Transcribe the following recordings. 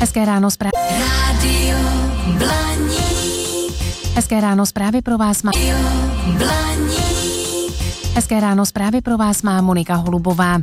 Hezké ráno zprávy. Rádio Blaník. Hezké ráno zprávy pro vás má. Rádio Blaník. Hezké ráno zprávy pro vás má Monika Holubová.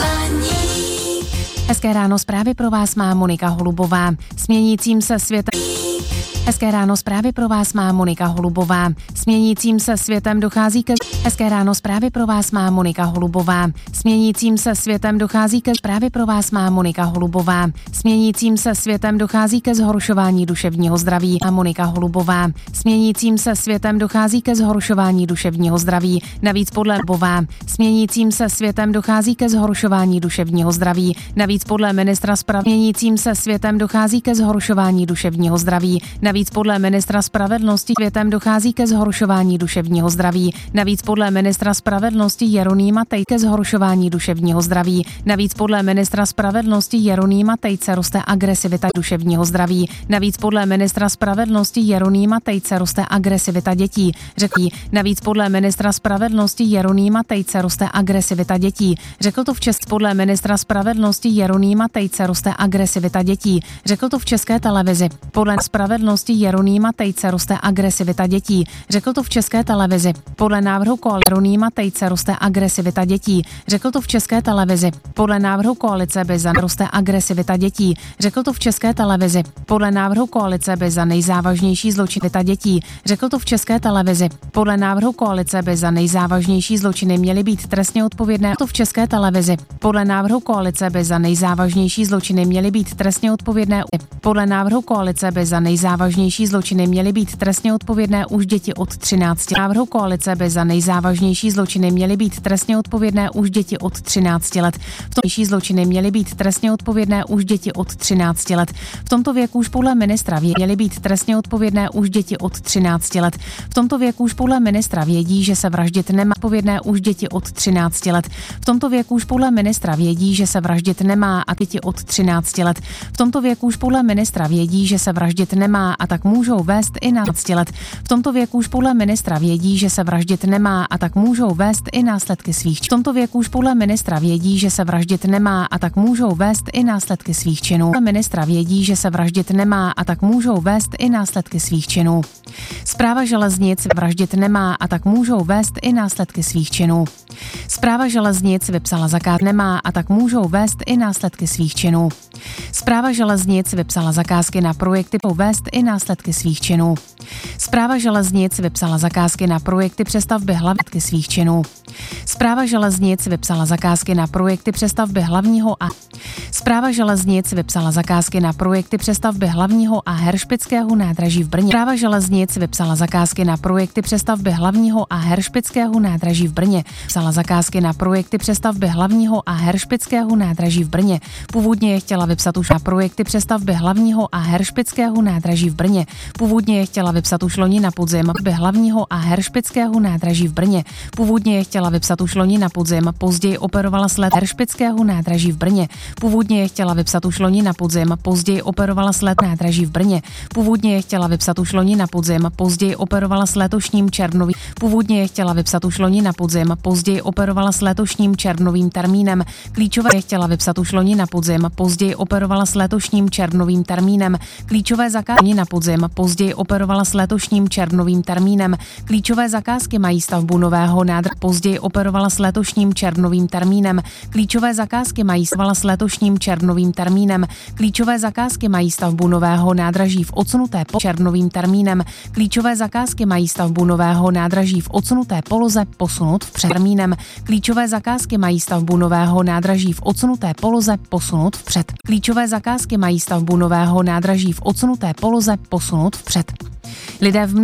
Blaník. Hezké ráno zprávy pro vás má Monika Holubová. Směnícím se světem. Hezké ráno zprávy pro vás má Monika Holubová. Směnícím se světem dochází ke... Hezké ráno zprávy pro vás má Monika Holubová. Směnícím se světem dochází ke... Zprávy pro vás má Monika Holubová. Směnícím se světem dochází ke zhoršování duševního zdraví. A Monika Holubová. Směnícím se světem dochází ke zhoršování duševního zdraví. Navíc podle Holubová. Směnícím se světem dochází ke zhoršování duševního zdraví. Navíc podle ministra Směnícím se světem dochází ke zhoršování duševního zdraví. Navíc podle ministra spravedlnosti světem dochází ke zhoršování duševního zdraví. Navíc podle ministra spravedlnosti Jeronýma Tejce ke zhoršování duševního zdraví. Navíc podle ministra spravedlnosti Jeronýma Tejce roste agresivita duševního zdraví. Navíc podle ministra spravedlnosti Jeronýma Tejce roste agresivita dětí. Řekl. Navíc podle ministra spravedlnosti Jeronýma Tejce roste agresivita dětí. Řekl to v České podle ministra spravedlnosti Jeronýma Tejce roste agresivita dětí. Řekl to v České televizi. Podle spravedlnosti Jeronýma Tejce roste agresivita dětí. Řekl to v České televizi. Podle návrhu koalice Jeronýma Tejce roste agresivita dětí. Řekl to v České televizi. Podle návrhu koalice by za roste agresivita dětí. Řekl to v České televizi. Podle návrhu koalice by za nejzávažnější zločiny dětí. Řekl to v České televizi. Podle návrhu koalice by za nejzávažnější zločiny měly být trestně odpovědné. To v České televizi. Podle návrhu koalice by za nejzávažnější zločiny měly být trestně odpovědné. Podle návrhu koalice by za nejzávažnější zločiny měly být trestně odpovědné už děti od 13. Návrhu koalice by za nejzávažnější zločiny měly být trestně odpovědné už děti od 13 let. V tomto zločiny měly být trestně odpovědné už děti od 13 let. V tomto věku už podle ministra měly být trestně odpovědné už děti od 13 let. V tomto věku už podle ministra vědí, že se vraždit nemá odpovědné už děti od 13 let. V tomto věku už podle ministra vědí, že se vraždit nemá a děti od 13 let. V tomto věku už podle ministra vědí, že se vraždit nemá a tak můžou vést i na 15 let. V tomto věku už podle ministra vědí, že se vraždit nemá a tak můžou vést i následky svých činů. V tomto věku už podle ministra vědí, že se vraždit nemá a tak můžou vést i následky svých činů. Podle ministra vědí, že se vraždit nemá a tak můžou vést i následky svých činů. Správa železnic vraždit nemá a tak můžou vést i následky svých činů. Správa železnic vypsala zakázky nemá a tak můžou vést i následky svých činů. Správa železnic vypsala zakázky na projekty vést i následky svých činů. Správa železnic vypsala zakázky na projekty přestavby hlavky svých činů. Správa železnic vypsala zakázky na projekty přestavby hlavního a Správa železnic vypsala zakázky na projekty přestavby hlavního a Heršpického nádraží v Brně. Správa železnic vypsala zakázky na projekty přestavby hlavního a Heršpického nádraží v Brně. Vypsala zakázky na projekty přestavby hlavního a Heršpického nádraží v Brně. Původně je chtěla vypsat už na projekty přestavby hlavního a Heršpického nádraží v Brně. Původně je chtěla vypsat už loni na podzim hlavního a Heršpického nádraží v Brně. Původně je chtěla vypsat už loni na podzim, později operovala sled Heršpického nádraží v Brně. Původně je chtěla vypsat už loni na podzim, později operovala sled nádraží v Brně. Původně je chtěla vypsat už loni na podzim, později operovala s letošním červnovým. Původně je chtěla vypsat už loni na podzim, později operovala s letošním červnovým termínem. Klíčové je chtěla vypsat už loni na podzim, později operovala s letošním červnovým termínem. Klíčové zakázky na podzim, později operovala s letošním červnovým termínem. Klíčové zakázky mají stavbu nového nádrže, později operovala s letošním červnovým termínem. Klíčové zakázky mají stavbu s letošním červnovým termínem. Klíčové zakázky mají stavbu nového nádraží v odsunuté červnovým termínem. Klíčové zakázky mají stavbu nového nádraží v odsunuté poloze posunut vpřed termínem. Klíčové zakázky mají stavbu nového nádraží v odsunuté poloze posunut vpřed. Klíčové zakázky mají stavbu nového nádraží v odsunuté poloze posunut vpřed. Lidé v